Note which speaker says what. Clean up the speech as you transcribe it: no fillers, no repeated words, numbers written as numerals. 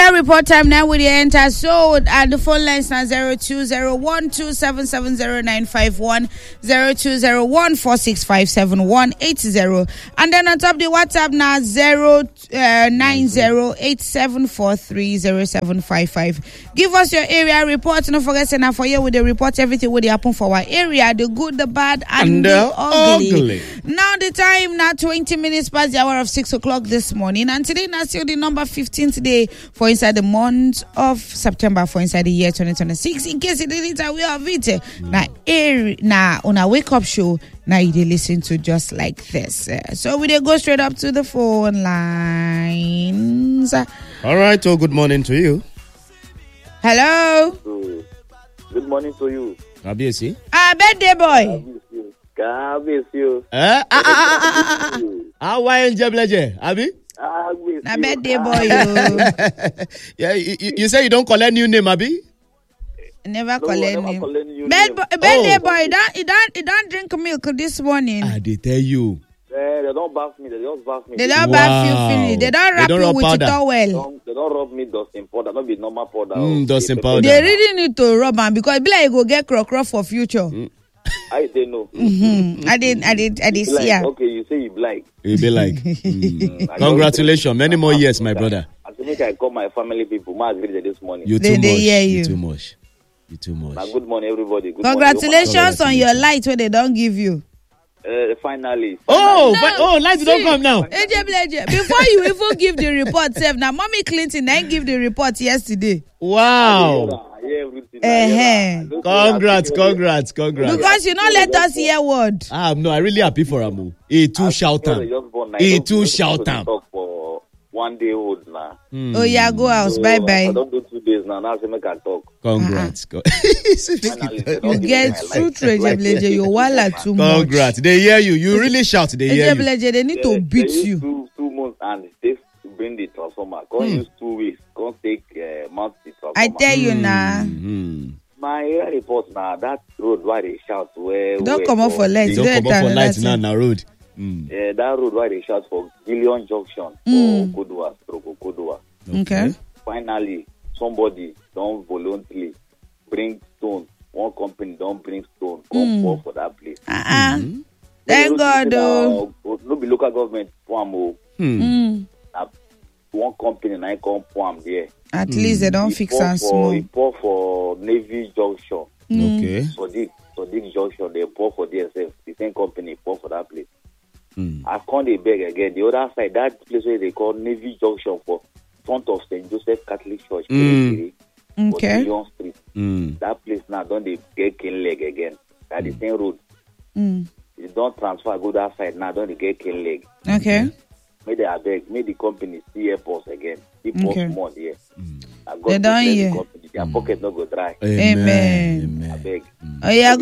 Speaker 1: area report time now with the enter. So at the phone lines now 020127709151 020146578180, and then on top the WhatsApp now 09087430755. Give us your area report. Don't forget to now for you with the report everything what happen for our area, the good, the bad, and the ugly. Now the time now 20 minutes past the hour of 6 o'clock this morning, and today now still the number 15 today for inside the month of September for inside the year 2026. In case you didn't aware of it, now on a wake up show now you listen to just like this. So we go straight up to the phone lines.
Speaker 2: All right. Oh, good morning to you.
Speaker 1: Hello.
Speaker 3: Good morning to you.
Speaker 2: Abiyesi.
Speaker 1: Birthday boy.
Speaker 3: God bless you.
Speaker 2: How are you, Jebleje? Abi?
Speaker 1: Na birthday boy.
Speaker 2: Yeah, you say you don't collect new name, Abi?
Speaker 1: Never collect name. Birthday boy, he don't drink milk this morning.
Speaker 2: They tell you.
Speaker 3: They don't bath me. They just bath me.
Speaker 1: They don't bath you finish. They don't wrap you with
Speaker 3: powder.
Speaker 1: a towel.
Speaker 3: They don't rub me dusting powder. Not be normal powder.
Speaker 2: Dusting powder.
Speaker 1: They really need to rub am because it be like you go get croc for future.
Speaker 3: I they know.
Speaker 1: I did see ya.
Speaker 3: Okay, you say you like.
Speaker 2: You be like. Congratulations, many more years, my brother.
Speaker 3: I think I call my family people. My agree this morning.
Speaker 2: You too much.
Speaker 1: Hear you.
Speaker 2: You too much. You too much.
Speaker 3: Good morning, everybody. Good
Speaker 1: Congratulations on your light where they don't give you.
Speaker 3: Finally.
Speaker 2: Lights don't come now.
Speaker 1: Before you even give the report, Sef, now Mommy Clinton didn't give the report yesterday.
Speaker 2: Wow. Congrats.
Speaker 1: Because you not let us hear word.
Speaker 2: No, I'm really happy for Amu. He too shout am.
Speaker 3: For 1 day old now.
Speaker 1: Oh yeah, go house. Bye.
Speaker 3: I don't do 2 days now. Now I make a talk.
Speaker 2: Congrats.
Speaker 1: You get true treasure, you walla too much.
Speaker 2: Congrats. They hear you. You really shout. They hear you.
Speaker 1: They need to beat you.
Speaker 3: 2 months and it takes to bring the transformer. Can't use 2 weeks. Can't take months the transformer.
Speaker 1: I tell you now.
Speaker 3: My report now, that road where they shout
Speaker 1: don't come up for lights.
Speaker 2: Don't come up for lights now road.
Speaker 3: Yeah, that road where they shout for Gillian Junction for Kodua.
Speaker 1: Okay.
Speaker 3: Finally, somebody don't voluntarily bring stone. One company don't bring stone. Come pour for that place.
Speaker 1: Thank God.
Speaker 3: No be local government form. One company and I come form there.
Speaker 1: At least they don't fix and small.
Speaker 3: He pour for Navy Junction.
Speaker 2: Okay.
Speaker 3: So this junction they pour for DSF. The same company pour for that place. I can't beg again. The other side, that place where they call Navy Junction for front of St. Joseph Catholic Church.
Speaker 1: Okay.
Speaker 3: Union Street. That place now don't they get king leg again. That the same road. You don't transfer go that side now. Don't they get king leg.
Speaker 1: Okay.
Speaker 3: May they beg. May the company see airports again. Keep us more here.
Speaker 1: They don't hear.
Speaker 3: Their pocket not go dry.
Speaker 1: Amen.
Speaker 3: I beg.
Speaker 1: Oh yeah.